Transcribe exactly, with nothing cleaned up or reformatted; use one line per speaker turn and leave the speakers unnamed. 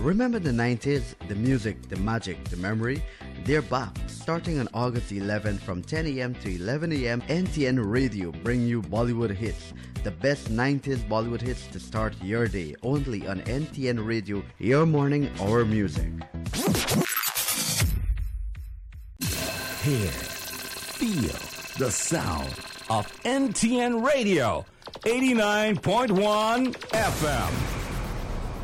Remember the nineties? The music, the magic, the memory? They're back. Starting on August eleventh from ten a.m. to eleven a.m. N T N Radio bring you Bollywood hits. The best nineties Bollywood hits to start your day. Only on N T N Radio, your morning, our music.
Hear, feel the sound of N T N Radio. eighty-nine point one F M.